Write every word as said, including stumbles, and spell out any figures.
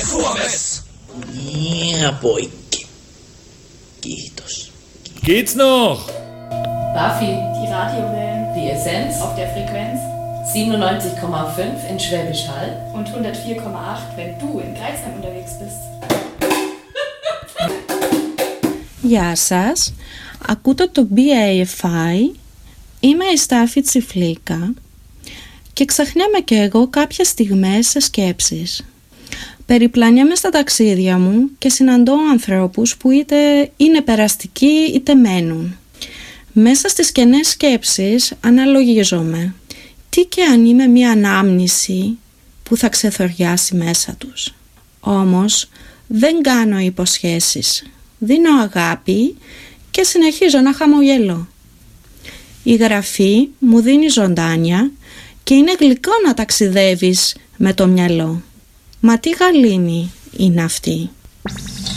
Kurves! Ja, boy. Geht es. Geht's noch? Buffy, die Radiowellen, die Essenz auf der Frequenz siebenundneunzig Komma fünf in Schwäbisch Hall und hundertvier Komma acht, wenn du in Greifsheim unterwegs bist. Γεια σας, ακούτε το μπι έι εφ άι, είμαι η Στάφη Τσιφλίκα και ξεχνιάμαι και εγώ κάποιες στιγμές σε σκέψεις. Περιπλανιέμαι στα ταξίδια μου και συναντώ ανθρώπους που είτε είναι περαστικοί είτε μένουν. Μέσα στις κενές σκέψεις αναλογίζομαι τι και αν είμαι μια ανάμνηση που θα ξεθοριάσει μέσα τους. Όμως δεν κάνω υποσχέσεις, δίνω αγάπη και συνεχίζω να χαμογελώ. Η γραφή μου δίνει ζωντάνια και είναι γλυκό να ταξιδεύεις με το μυαλό. Μα τι γαλήνη είναι αυτή.